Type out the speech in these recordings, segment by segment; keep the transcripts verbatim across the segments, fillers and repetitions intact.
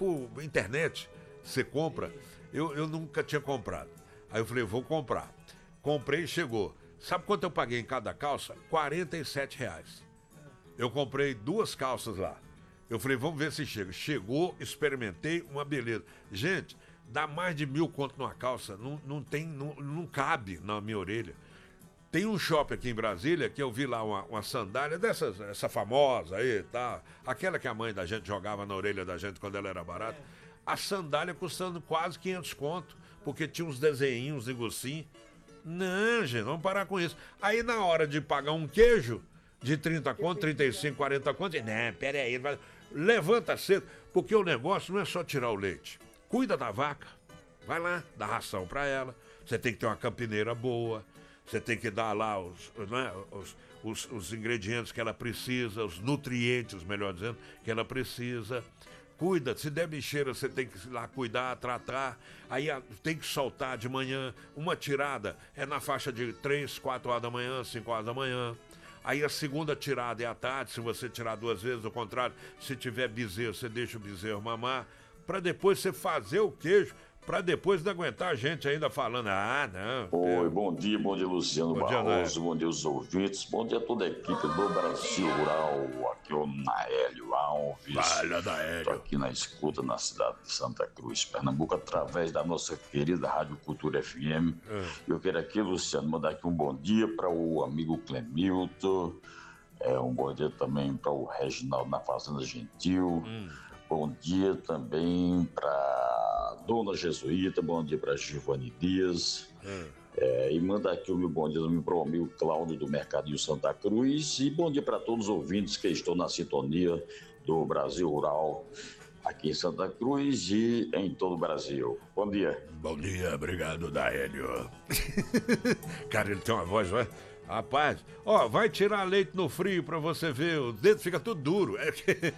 por internet, você compra. Eu, eu nunca tinha comprado. Aí eu falei, vou comprar. Comprei e chegou. Sabe quanto eu paguei em cada calça? quarenta e sete reais. Eu comprei duas calças lá. Eu falei, vamos ver se chega. Chegou, experimentei, uma beleza. Gente, dá mais de mil conto numa calça, não, não tem, não, não cabe na minha orelha. Tem um shopping aqui em Brasília que eu vi lá uma, uma sandália dessas, essa famosa aí, tá? Aquela que a mãe da gente jogava na orelha da gente quando ela era barata. A sandália custando quase quinhentos conto, porque tinha uns desenhinhos, negocinho. Não, gente, vamos parar com isso. Aí na hora de pagar um queijo de trinta conto, trinta e cinco, quarenta conto, não, pera aí, vai... levanta cedo, porque o negócio não é só tirar o leite. Cuida da vaca, vai lá, dá ração pra ela. Você tem que ter uma campineira boa, você tem que dar lá os, né, os, os, os ingredientes que ela precisa, os nutrientes, melhor dizendo, que ela precisa. Cuida, se der bicheira, você tem que ir lá cuidar, tratar. Aí tem que soltar de manhã. Uma tirada é na faixa de três, quatro horas da manhã, cinco horas da manhã. Aí a segunda tirada é à tarde, se você tirar duas vezes, ao contrário, se tiver bezerro, você deixa o bezerro mamar, para depois você fazer o queijo, para depois não aguentar a gente ainda falando, ah, não. Oi, bom dia, bom dia, Luciano bom dia, Barroso, Naélio. Bom dia aos ouvintes, bom dia a toda a equipe do Brasil Rural, aqui é o Naélio Alves. Fala, Naélio. Estou aqui na escuta na cidade de Santa Cruz, Pernambuco, através da nossa querida Rádio Cultura F M. É. Eu quero aqui, Luciano, mandar aqui um bom dia para o amigo Clemilton, é, um bom dia também para o Reginaldo na Fazenda Gentil, hum. Bom dia também para Dona Jesuíta, bom dia para Giovanni Dias. Hum. É, e manda aqui o meu bom dia também para o amigo Cláudio do Mercadinho Santa Cruz. E bom dia para todos os ouvintes que estão na sintonia do Brasil Rural aqui em Santa Cruz e em todo o Brasil. Bom dia. Bom dia, obrigado, Daélio. Cara, ele tem uma voz, vai. Rapaz, ó, vai tirar leite no frio pra você ver, o dedo fica tudo duro. É,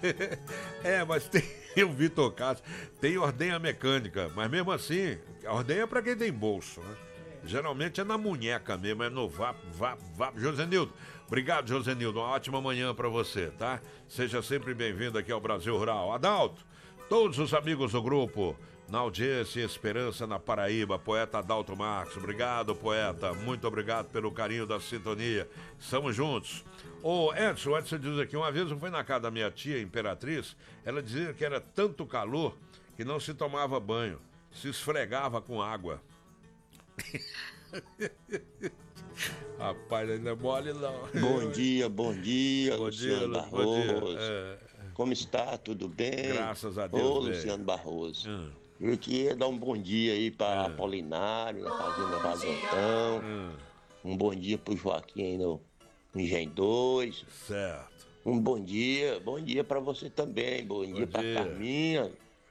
é mas tem o Vitor Castro, tem ordenha mecânica, mas mesmo assim, a ordenha é pra quem tem bolso, né? Geralmente é na munheca mesmo, é no vapo, vapo, vapo. Josenildo, obrigado, Josenildo, uma ótima manhã pra você, tá? Seja sempre bem-vindo aqui ao Brasil Rural. Adalto, todos os amigos do grupo, na audiência e esperança na Paraíba, poeta Adalto Marques, obrigado, poeta, muito obrigado pelo carinho da sintonia, estamos juntos. Ô Edson, Edson diz aqui, uma vez eu fui na casa da minha tia, Imperatriz, ela dizia que era tanto calor que não se tomava banho, se esfregava com água. Rapaz, ainda é mole não. Bom dia, bom dia, bom Luciano dia, Barroso. Bom dia. É... Como está? Tudo bem? Graças a Deus. Ô, bem. Luciano Barroso. Hum. Eu queria dar um bom dia aí para hum. Apolinário, na Fazenda Vazantão. Hum. Um bom dia para o Joaquim aí no Engenho dois. Certo. Um bom dia, bom dia para você também. Bom, bom dia para Carminha.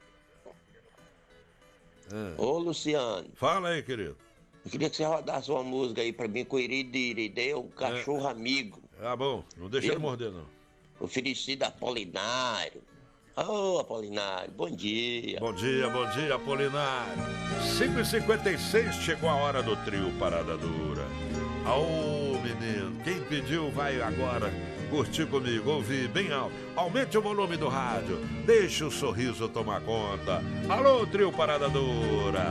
Hum. Ô, Luciano. Fala aí, querido. Eu queria que você rodasse uma música aí pra mim com o Iridiridê, um cachorro é. amigo. Ah, bom. Não deixa eu... ele morder, não. Oferecido a Apolinário. Ô, oh, Apolinário, bom dia. Bom dia, bom dia, Apolinário. cinco e cinquenta e seis, chegou a hora do trio Parada Dura. Ô, menino, quem pediu vai agora curtir comigo, ouvir bem alto. Aumente o volume do rádio, deixe o sorriso tomar conta. Alô, trio Parada Dura.